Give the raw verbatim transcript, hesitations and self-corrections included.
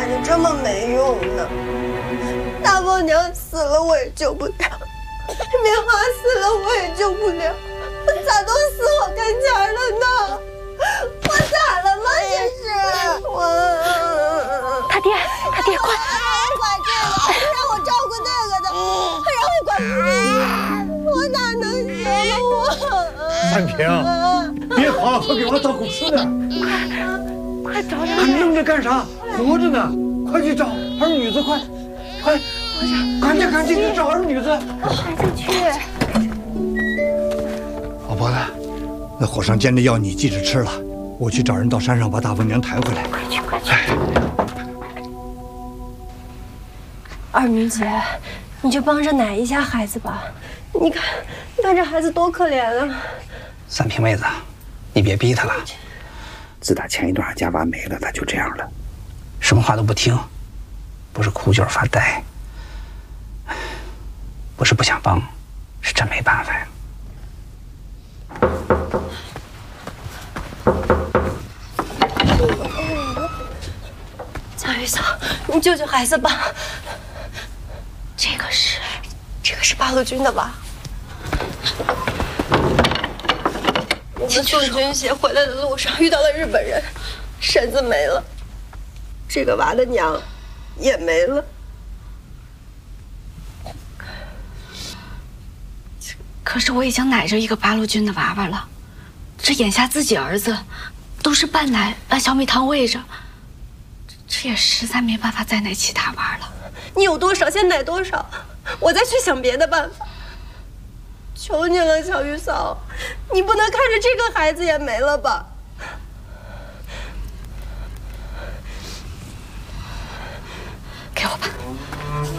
的这么没用呢？大伯娘死了我也救不了，棉花死了我也救不了，咋都死我跟前了呢？我咋了吗？这是我。 他爹，他爹，快！ 管这个，让我照顾那个的，还让我管不住，我哪能行啊我？ 三平，别好好给我找狗吃的。 快，快找找！ 还愣着干啥？活着呢，快去找二女子，快，快，赶紧赶紧去找二女子。 赶紧去！ 老婆子，那火上煎的药你记着吃了，我去找人到山上把大凤娘抬回来。 快去，快去！ 二女姐，你就帮着奶一下孩子吧。你看，你看这孩子多可怜啊！ 三平妹子，你别逼他了。自打前一段家娃没了，他就这样了，什么话都不听，不是哭就是发呆。不是不想帮，是真没办法呀。 小雨嫂，你救救孩子吧。 这个是， 这个是八路军的娃。我们送军鞋回来的路上遇到了日本人，婶子没了，这个娃的娘也没了。 可是我已经奶着一个八路军的娃娃了，这眼下自己儿子都是半奶，把小米汤喂着，这也实在没办法再奶其他娃了。 你有多少先奶多少，我再去想别的办法。求你了，小雨嫂，你不能看着这个孩子也没了吧？ 给我吧。